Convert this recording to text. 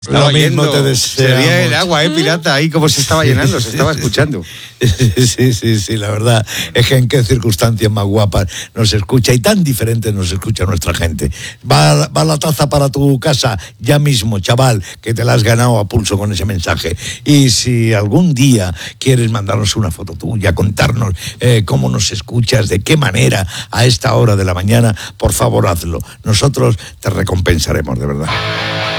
Lo mismo te deseamos. Se veía el agua, pirata, ahí como se estaba llenando, se estaba escuchando. Sí, la verdad es que en qué circunstancias más guapas nos escucha y tan diferentes nos escucha nuestra gente. Va la taza para tu casa ya mismo, chaval, que te la has ganado a pulso con ese mensaje. Y si algún día quieres mandarnos una foto tuya, contarnos cómo nos escuchas, de qué manera a esta hora de la mañana, por favor hazlo. Nosotros te recompensaremos, de verdad.